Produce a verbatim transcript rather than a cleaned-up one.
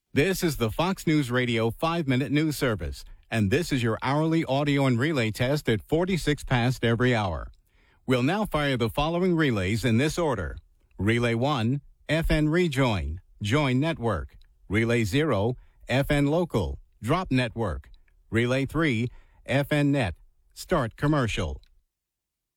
This is the Fox News Radio five-minute news service, and this is your hourly audio and relay test at forty-six past every hour. We'll now fire the following relays in this order. Relay one, F N Rejoin, Join Network. Relay zero, F N Local, Drop Network. Relay three, F N Net, Start Commercial.